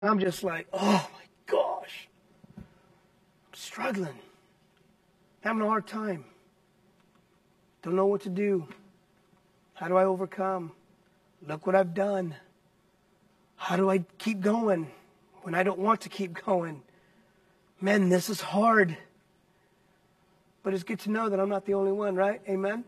I'm just like, oh my gosh. I'm struggling. Having a hard time. Don't know what to do. How do I overcome? Look what I've done. How do I keep going when I don't want to keep going? Man, this is hard. But it's good to know that I'm not the only one, right? Amen?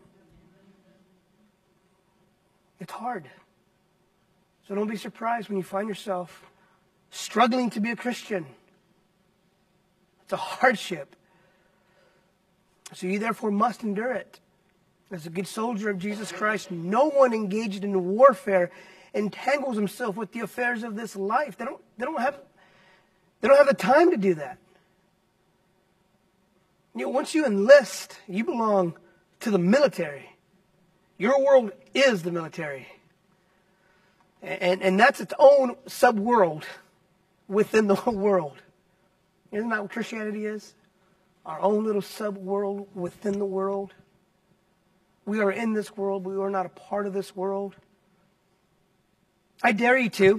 It's hard. So don't be surprised when you find yourself struggling to be a Christian. It's a hardship. So you therefore must endure it. As a good soldier of Jesus Christ, no one engaged in warfare entangles himself with the affairs of this life. They don't have the time to do that. You know, once you enlist, you belong to the military. Your world is the military. And that's its own sub-world within the whole world. Isn't that what Christianity is? Our own little sub-world within the world. We are in this world, but we are not a part of this world. I dare you to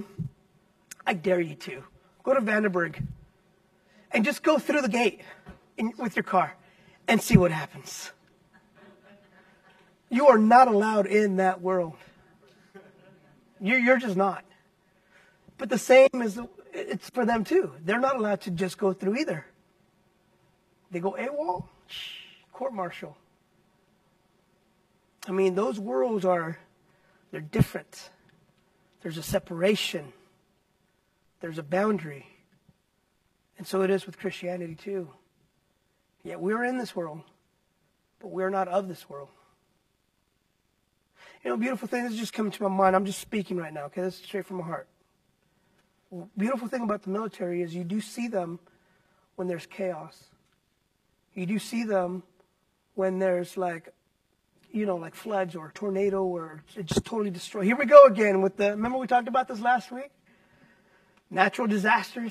go to Vandenberg and just go through the gate with your car and see what happens. You are not allowed in that world. You're just not. But the same is, it's for them too. They're not allowed to just go through either. They go AWOL, court-martial. I mean, those worlds they're different. There's a separation. There's a boundary. And so it is with Christianity too. Yeah, we're in this world, but we're not of this world. You know, beautiful thing, this is just coming to my mind. I'm just speaking right now, okay? This is straight from my heart. Beautiful thing about the military is you do see them when there's chaos. You do see them when there's like floods or a tornado or it just totally destroyed. Here we go again with remember we talked about this last week? Natural disasters.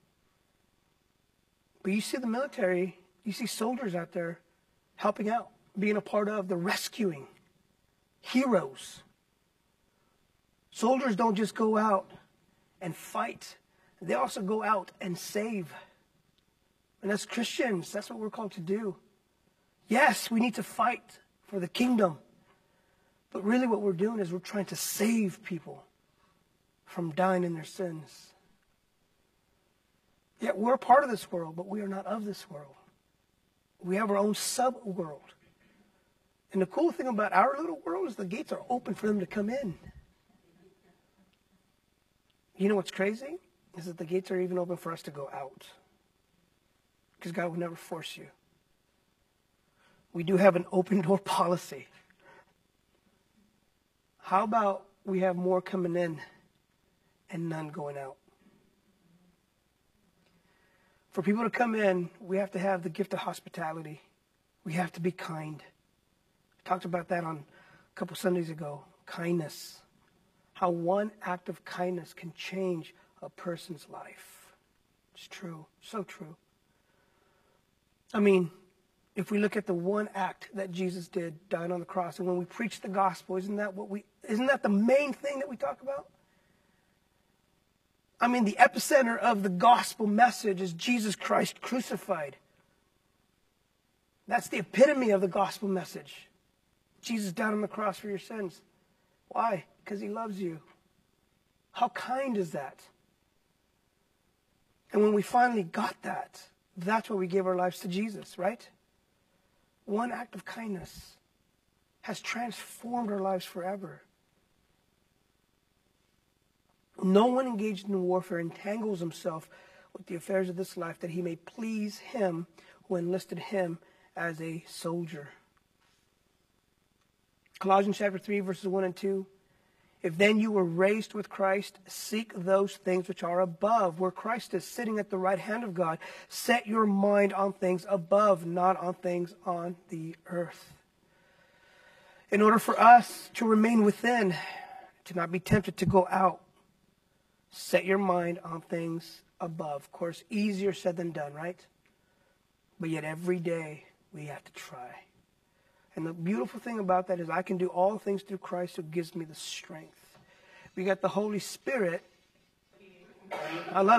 But you see the military, you see soldiers out there helping out, being a part of the rescuing. Heroes. Soldiers don't just go out and fight. They also go out and save. And as Christians, that's what we're called to do. Yes, we need to fight for the kingdom. But really what we're doing is we're trying to save people from dying in their sins. Yet we're a part of this world, but we are not of this world. We have our own sub-world. And the cool thing about our little world is the gates are open for them to come in. You know what's crazy? Is that the gates are even open for us to go out. Because God will never force you. We do have an open door policy. How about we have more coming in and none going out? For people to come in, we have to have the gift of hospitality. We have to be kind. I talked about that on a couple Sundays ago. Kindness. How one act of kindness can change a person's life. It's true. So true. I mean, if we look at the one act that Jesus did, dying on the cross, and when we preach the gospel, isn't that the main thing that we talk about? I mean, the epicenter of the gospel message is Jesus Christ crucified. That's the epitome of the gospel message. Jesus died on the cross for your sins. Why? Because he loves you. How kind is that? And when we finally got that, that's why we gave our lives to Jesus, right? One act of kindness has transformed our lives forever. No one engaged in warfare entangles himself with the affairs of this life that he may please him who enlisted him as a soldier. Colossians chapter 3, verses 1 and 2. If then you were raised with Christ, seek those things which are above, where Christ is sitting at the right hand of God. Set your mind on things above, not on things on the earth. In order for us to remain within, to not be tempted to go out, set your mind on things above. Of course, easier said than done, right? But yet every day we have to try. And the beautiful thing about that is I can do all things through Christ who gives me the strength. We got the Holy Spirit I love